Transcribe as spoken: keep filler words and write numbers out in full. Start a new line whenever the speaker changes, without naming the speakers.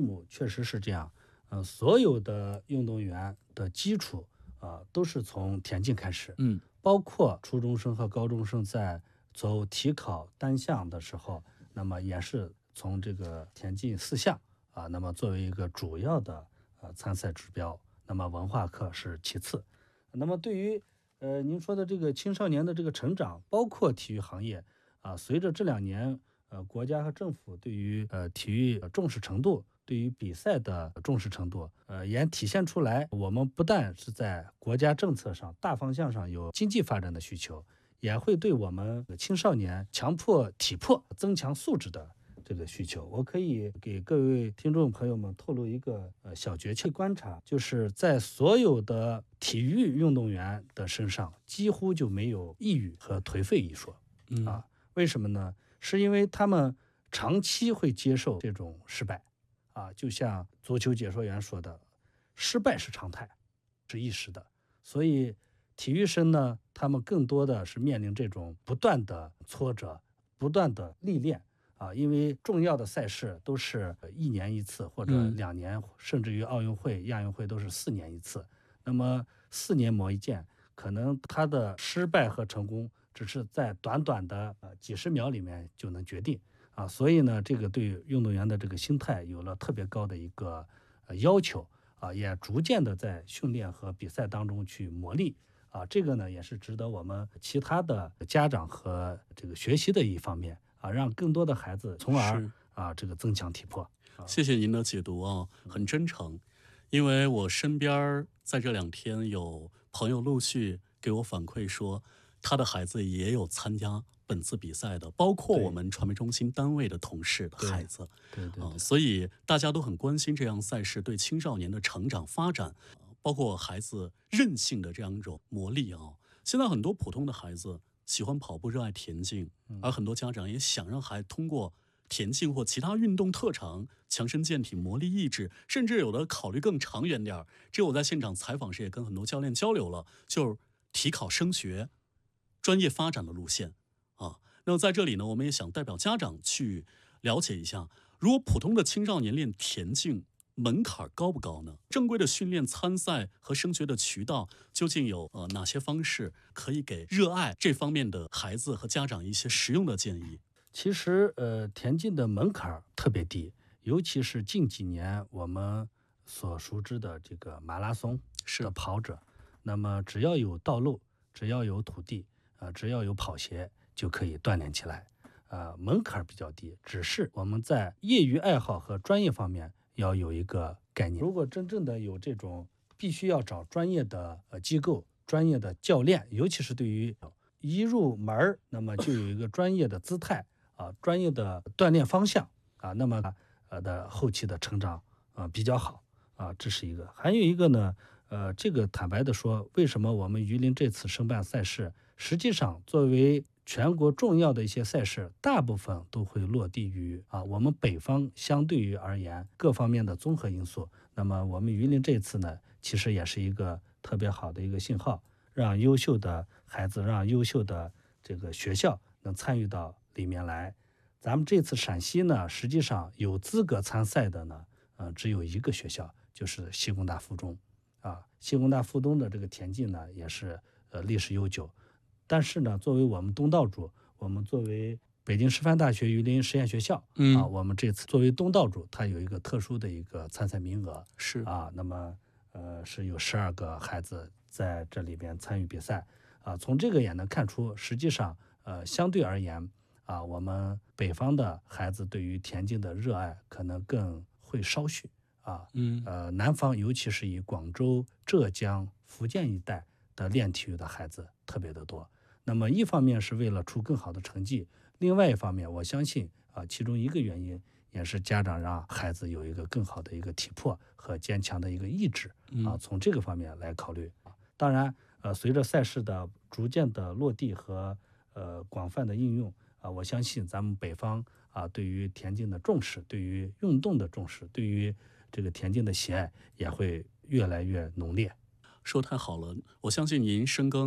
母确实是这样，呃，所有的运动员的基础啊、呃，都是从田径开始，
嗯，
包括初中生和高中生在走体考单项的时候，那么也是从这个田径四项啊，那么作为一个主要的呃参赛指标，那么文化课是其次。那么对于呃您说的这个青少年的这个成长，包括体育行业啊，随着这两年呃国家和政府对于呃体育重视程度，对于比赛的重视程度，呃也体现出来，我们不但是在国家政策上大方向上有经济发展的需求，也会对我们青少年强迫体魄、增强素质的这个需求。我可以给各位听众朋友们透露一个呃小诀窍观察，就是在所有的体育运动员的身上，几乎就没有抑郁和颓废一说。
嗯
啊，为什么呢？是因为他们长期会接受这种失败，啊，就像足球解说员说的，失败是常态，是一时的。所以体育生呢，他们更多的是面临这种不断的挫折、不断的历练啊，因为重要的赛事都是一年一次或者
嗯
两年，甚至于奥运会、亚运会都是四年一次。那么四年磨一剑，可能他的失败和成功只是在短短的呃几十秒里面就能决定啊，所以呢，这个对运动员的这个心态有了特别高的一个呃要求啊，也逐渐的在训练和比赛当中去磨砺啊，这个呢也是值得我们其他的家长和这个学习的一方面啊，让更多的孩子从而
是
啊这个增强体魄。
谢谢您的解读啊，很真诚。因为我身边在这两天有朋友陆续给我反馈说，他的孩子也有参加本次比赛的，包括
对
我们传媒中心单位的同事的孩子。啊、
对对对，
所以大家都很关心这样赛事对青少年的成长发展，呃包括孩子韧性的这样一种磨砺啊。现在很多普通的孩子喜欢跑步，热爱田径，而很多家长也想让孩子通过田径或其他运动特长强身健体、磨砺意志，甚至有的考虑更长远点儿。这我在现场采访时也跟很多教练交流了，就是体考升学、专业发展的路线啊。那么在这里呢，我们也想代表家长去了解一下，如果普通的青少年练田径，门槛高不高呢？正规的训练、参赛和升学的渠道究竟有呃哪些方式，可以给热爱这方面的孩子和家长一些实用的建议？
其实呃田径的门槛特别低，尤其是近几年我们所熟知的这个马拉松
是
的跑者，那么只要有道路，只要有土地，呃，只要有跑鞋，就可以锻炼起来。呃，门槛比较低，只是我们在业余爱好和专业方面要有一个概念。如果真正的有这种，必须要找专业的呃机构、专业的教练，尤其是对于一入门儿，那么就有一个专业的姿态啊，专业的锻炼方向啊，那么呃的后期的成长啊比较好啊，这是一个。还有一个呢，呃，这个坦白的说，为什么我们榆林这次申办赛事，实际上作为全国重要的一些赛事，大部分都会落地于啊我们北方相对于而言各方面的综合因素。那么我们榆林这次呢，其实也是一个特别好的一个信号，让优秀的孩子，让优秀的这个学校能参与到里面来。咱们这次陕西呢，实际上有资格参赛的呢，呃，只有一个学校，就是西工大附中。啊，西工大附中的这个田径呢，也是呃历史悠久。但是呢，作为我们东道主，我们作为北京师范大学榆林实验学校，
嗯
啊，我们这次作为东道主，它有一个特殊的一个参赛名额，
是
啊，那么呃是有十二个孩子在这里边参与比赛，啊，从这个也能看出，实际上呃相对而言啊，我们北方的孩子对于田径的热爱可能更会稍许啊，
嗯
呃南方尤其是以广州、浙江、福建一带的练体育的孩子特别的多。那么一方面是为了出更好的成绩，另外一方面我相信啊，其中一个原因也是家长让孩子有一个更好的一个体魄和坚强的一个意志啊，从这个方面来考虑。当然，呃，随着赛事的逐渐的落地和呃广泛的应用啊，我相信咱们北方啊对于田径的重视，对于运动的重视，对于这个田径的喜爱也会越来越浓烈。
说太好了，我相信您深耕